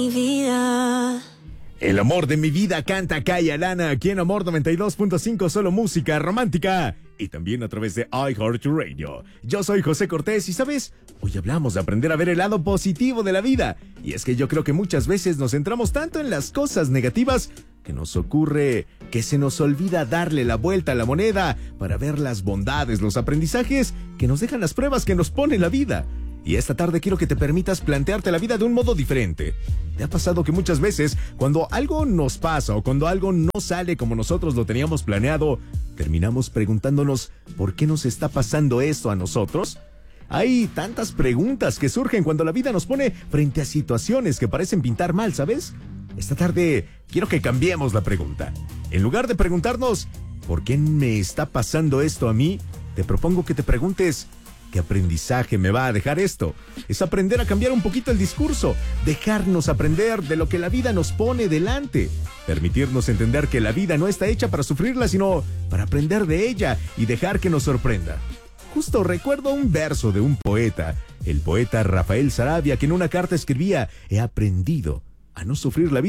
Mi vida. El amor de mi vida canta Kaya Lana aquí en Amor 92.5, solo música romántica. Y también a través de iHeartRadio. Yo soy José Cortés y, ¿sabes? Hoy hablamos de aprender a ver el lado positivo de la vida. Y es que yo creo que muchas veces nos centramos tanto en las cosas negativas que nos ocurre que se nos olvida darle la vuelta a la moneda para ver las bondades, los aprendizajes que nos dejan las pruebas que nos pone la vida. Y esta tarde quiero que te permitas plantearte la vida de un modo diferente. ¿Te ha pasado que muchas veces, cuando algo nos pasa o cuando algo no sale como nosotros lo teníamos planeado, terminamos preguntándonos ¿por qué nos está pasando esto a nosotros? Hay tantas preguntas que surgen cuando la vida nos pone frente a situaciones que parecen pintar mal, ¿sabes? Esta tarde quiero que cambiemos la pregunta. En lugar de preguntarnos ¿por qué me está pasando esto a mí?, te propongo que te preguntes ¿qué aprendizaje me va a dejar esto? Es aprender a cambiar un poquito el discurso, dejarnos aprender de lo que la vida nos pone delante, permitirnos entender que la vida no está hecha para sufrirla, sino para aprender de ella y dejar que nos sorprenda. Justo recuerdo un verso de un poeta, el poeta Rafael Sarabia, que en una carta escribía: he aprendido a no sufrir la vida